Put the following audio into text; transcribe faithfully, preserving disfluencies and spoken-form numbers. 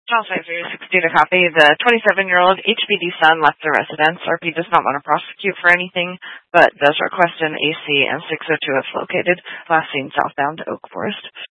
Child five zero six due to copy. The twenty-seven-year-old H B D son left the residence. R P does not want to prosecute for anything, but does request an A C and six oh two if located. Last seen southbound Oak Forest.